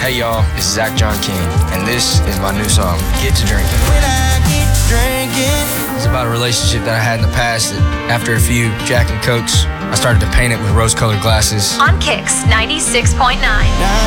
Hey y'all, it's Zach John King, and this is my new song, Get to Drinking. It's about a relationship that I had in the past that after a few Jack and Cokes, I started to paint it with rose-colored glasses. On Kicks 96.9.